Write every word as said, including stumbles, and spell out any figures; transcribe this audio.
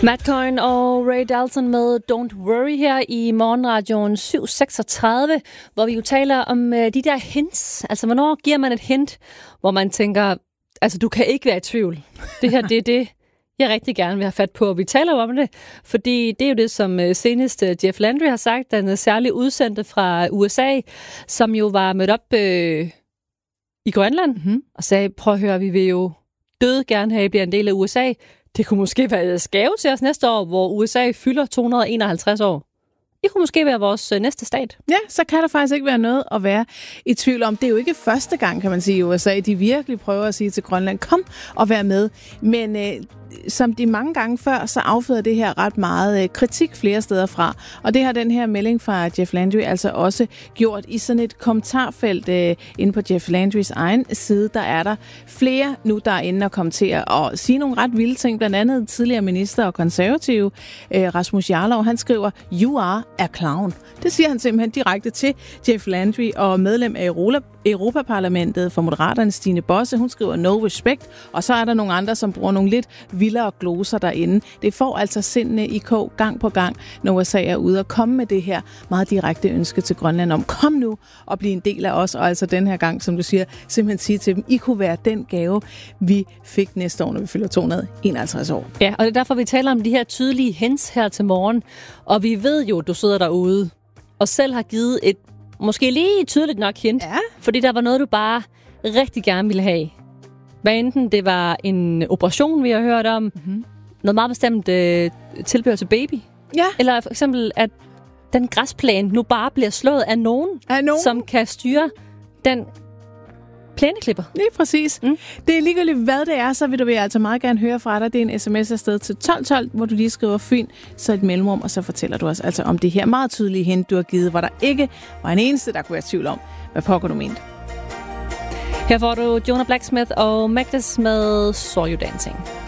Matt Coyne og Ray Dalton med Don't Worry her i morgenradioen syv seksogtredive, hvor vi jo taler om øh, de der hints. Altså, hvornår giver man et hint, hvor man tænker, altså, du kan ikke være i tvivl. Det her, det er det, jeg rigtig gerne vil have fat på. Vi taler jo om det, fordi det er jo det, som øh, senest øh, Jeff Landry har sagt, den er særlig udsendte fra U S A, som jo var mødt op øh, i Grønland, mm-hmm. og sagde, prøv at høre, vi vil jo døde gerne have, at I bliver en del af U S A. Det kunne måske være et skæve til os næste år, hvor U S A fylder to hundrede og enoghalvtreds år. Det kunne måske være vores næste stat. Ja, så kan der faktisk ikke være noget at være i tvivl om. Det er jo ikke første gang, kan man sige, i U S A. De virkelig prøver at sige til Grønland, kom og vær med. Men øh, som de mange gange før, så afføder det her ret meget øh, kritik flere steder fra. Og det har den her melding fra Jeff Landry altså også gjort i sådan et kommentarfelt øh, inde på Jeff Landrys egen side. Der er der flere nu, der er inde og kommentere og sige nogle ret vilde ting. Blandt andet tidligere minister og konservative øh, Rasmus Jarlov, han skriver, you are a clown. Det siger han simpelthen direkte til Jeff Landry, og medlem af Europaparlamentet for Moderaterne, Stine Bosse, hun skriver no respect, og så er der nogle andre, som bruger nogle lidt vildere gloser derinde. Det får altså sindene i kog gang på gang, når U S A er ude og komme med det her meget direkte ønske til Grønland om, kom nu og bliv en del af os, og altså den her gang, som du siger, simpelthen sige til dem, I kunne være den gave, vi fik næste år, når vi fylder to hundrede og enoghalvtreds år. Ja, og det er derfor, vi taler om de her tydelige hints her til morgen, og vi ved jo, du sidder derude og selv har givet et måske lige tydeligt nok hint, ja. Fordi der var noget, du bare rigtig gerne ville have. Hvad enten det var en operation, vi har hørt om, mm-hmm. noget meget bestemt øh, tilbehør til baby, ja. Eller for eksempel, at den græsplæne nu bare bliver slået af nogen, af nogen? som kan styre den plæneklipper. Lige præcis. Mm. Det er ligegyldigt, hvad det er, så vil du vil altså meget gerne høre fra dig. Det er en sms afsted til tolv tolv, hvor du lige skriver Fyn, så et mellemrum, og så fortæller du os altså om det her meget tydelige hint, du har givet, hvor der ikke var en eneste, der kunne være tvivl om, hvad pokker du mente. Her får du Jonah Blacksmith og Magdas med Saw You Dancing.